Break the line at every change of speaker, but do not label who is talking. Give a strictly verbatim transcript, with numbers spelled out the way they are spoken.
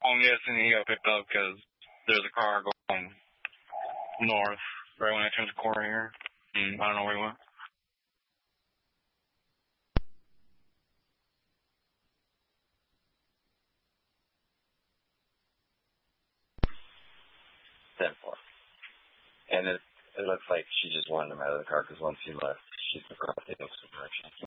I'm guessing he got picked up because there's a car going north right when I turned the corner here. And I don't know where he went.
ten four. And it, it looks like she just wanted him out of the car because once he left, she's across the opposite direction.